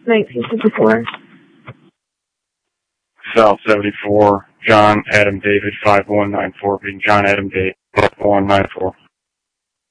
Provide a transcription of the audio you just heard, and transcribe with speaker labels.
Speaker 1: 1954.
Speaker 2: South 74, John Adam David 5194, being John Adam David 5194.